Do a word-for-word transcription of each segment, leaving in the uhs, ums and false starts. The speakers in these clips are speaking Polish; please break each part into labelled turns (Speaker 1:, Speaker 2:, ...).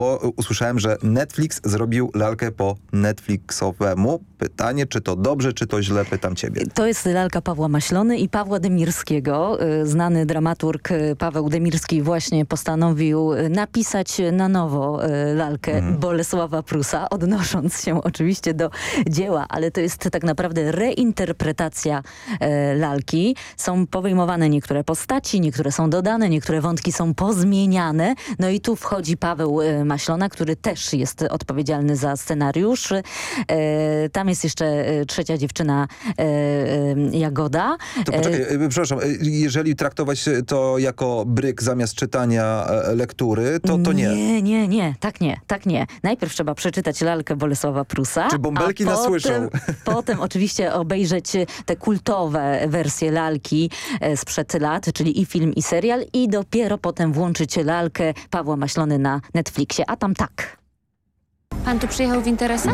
Speaker 1: Bo usłyszałem, że Netflix zrobił lalkę po Netflixowemu. Pytanie, czy to dobrze, czy to źle, pytam ciebie.
Speaker 2: To jest lalka Pawła Maślony i Pawła Demirskiego. Znany dramaturg Paweł Demirski właśnie postanowił napisać na nowo lalkę mhm. Bolesława Prusa, odnosząc się oczywiście do dzieła, ale to jest tak naprawdę reinterpretacja lalki. Są powyjmowane niektóre postaci, niektóre są dodane, niektóre wątki są pozmieniane. No i tu wchodzi Paweł Maślona, który też jest odpowiedzialny za scenariusz. E, tam jest jeszcze e, trzecia dziewczyna e, e, Jagoda.
Speaker 1: To poczekaj, e, przepraszam, jeżeli traktować to jako bryk zamiast czytania e, lektury, to, to nie.
Speaker 2: Nie, nie, nie, tak nie, tak nie. Najpierw trzeba przeczytać lalkę Bolesława Prusa.
Speaker 1: Czy bąbelki nas
Speaker 2: potem,
Speaker 1: słyszą?
Speaker 2: Potem oczywiście obejrzeć te kultowe wersje lalki e, sprzed lat, czyli i film, i serial, i dopiero potem włączyć lalkę Pawła Maślony na Netflixie, a tam tak.
Speaker 3: Pan tu przyjechał w interesach?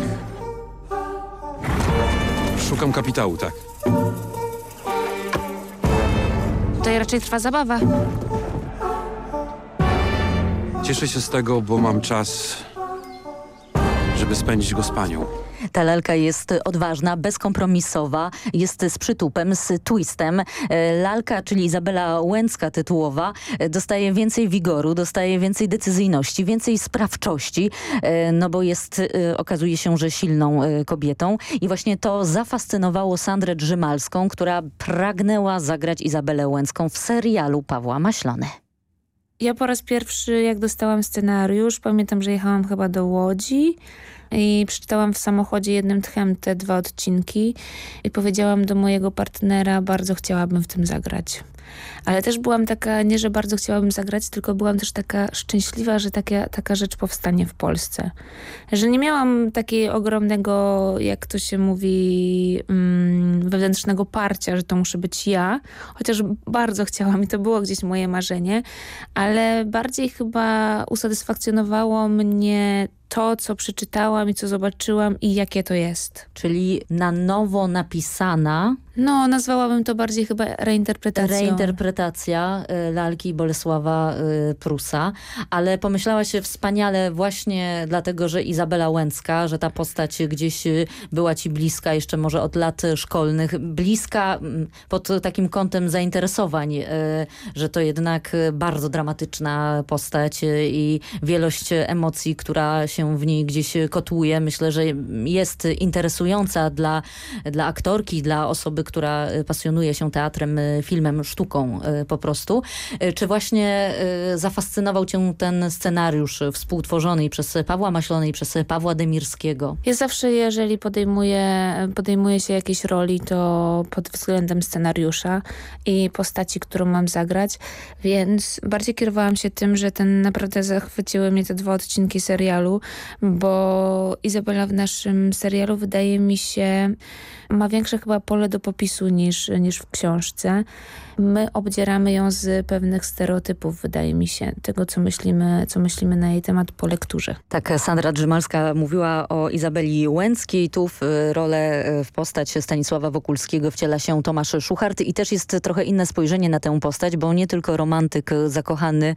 Speaker 4: Szukam kapitału, tak.
Speaker 3: Tutaj raczej trwa zabawa.
Speaker 4: Cieszę się z tego, bo mam czas, żeby spędzić go z panią.
Speaker 2: Ta lalka jest odważna, bezkompromisowa, jest z przytupem, z twistem. Lalka, czyli Izabela Łęcka tytułowa, dostaje więcej wigoru, dostaje więcej decyzyjności, więcej sprawczości, no bo jest, okazuje się, że silną kobietą. I właśnie to zafascynowało Sandrę Drzymalską, która pragnęła zagrać Izabelę Łęcką w serialu Pawła Maślony.
Speaker 3: Ja po raz pierwszy, jak dostałam scenariusz, pamiętam, że jechałam chyba do Łodzi i przeczytałam w samochodzie jednym tchem te dwa odcinki i powiedziałam do mojego partnera, bardzo chciałabym w tym zagrać. Ale też byłam taka, nie że bardzo chciałabym zagrać, tylko byłam też taka szczęśliwa, że taka, taka rzecz powstanie w Polsce. Że nie miałam takiego ogromnego, jak to się mówi, um, wewnętrznego parcia, że to muszę być ja. Chociaż bardzo chciałam i to było gdzieś moje marzenie. Ale bardziej chyba usatysfakcjonowało mnie to, co przeczytałam i co zobaczyłam i jakie to jest.
Speaker 2: Czyli na nowo napisana...
Speaker 3: No, nazwałabym to bardziej chyba reinterpretacją.
Speaker 2: Reinterpretacja y, lalki Bolesława y, Prusa, ale pomyślałaś wspaniale właśnie dlatego, że Izabela Łęcka, że ta postać gdzieś y, była ci bliska jeszcze może od lat szkolnych, bliska y, pod takim kątem zainteresowań, y, że to jednak bardzo dramatyczna postać y, i wielość emocji, która się w niej gdzieś kotłuje. Myślę, że jest interesująca dla, dla aktorki, dla osoby, która pasjonuje się teatrem, filmem, sztuką po prostu. Czy właśnie zafascynował cię ten scenariusz współtworzony przez Pawła Maślony i przez Pawła Demirskiego?
Speaker 3: Ja zawsze, jeżeli podejmuję, podejmuję się jakiejś roli, to pod względem scenariusza i postaci, którą mam zagrać, więc bardziej kierowałam się tym, że ten naprawdę zachwyciły mnie te dwa odcinki serialu, bo Izabela w naszym serialu wydaje mi się ma większe chyba pole do popisu niż, niż w książce. My obdzieramy ją z pewnych stereotypów, wydaje mi się, tego, co myślimy, co myślimy na jej temat po lekturze.
Speaker 2: Tak, Sandra Drzymalska mówiła o Izabeli Łęckiej. Tu w rolę, w postać Stanisława Wokulskiego wciela się Tomasz Szuchart i też jest trochę inne spojrzenie na tę postać, bo nie tylko romantyk zakochany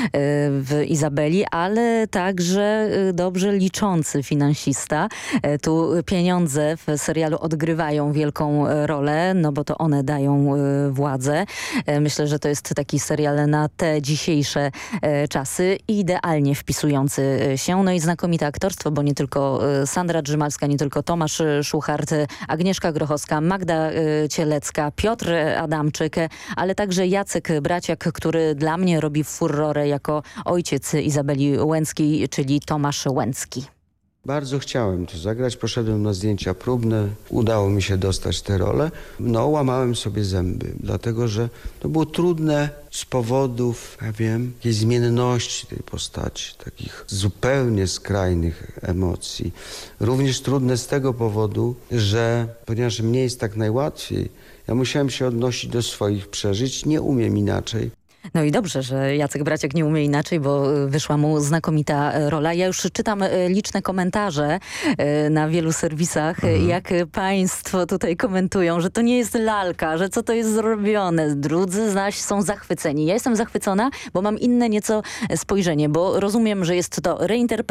Speaker 2: w Izabeli, ale także dobrze liczący finansista. Tu pieniądze w serialu odgrywają wielką rolę, no bo to one dają władzę. Myślę, że to jest taki serial na te dzisiejsze czasy, idealnie wpisujący się. No i znakomite aktorstwo, bo nie tylko Sandra Drzymalska, nie tylko Tomasz Szuchart, Agnieszka Grochowska, Magda Cielecka, Piotr Adamczyk, ale także Jacek Braciak, który dla mnie robi furorę jako ojciec Izabeli Łęckiej, czyli Tomasz Łęcki.
Speaker 5: Bardzo chciałem to zagrać, poszedłem na zdjęcia próbne, udało mi się dostać tę rolę. No, łamałem sobie zęby, dlatego że to było trudne z powodów, ja wiem, jakiejś zmienności tej postaci, takich zupełnie skrajnych emocji. Również trudne z tego powodu, że ponieważ mnie jest tak najłatwiej, ja musiałem się odnosić do swoich przeżyć, nie umiem inaczej.
Speaker 2: No i dobrze, że Jacek Braciak nie umie inaczej, bo wyszła mu znakomita rola. Ja już czytam liczne komentarze na wielu serwisach, mhm. jak państwo tutaj komentują, że to nie jest lalka, że co to jest zrobione. Drudzy zaś są zachwyceni. Ja jestem zachwycona, bo mam inne nieco spojrzenie, bo rozumiem, że jest to reinterpretacja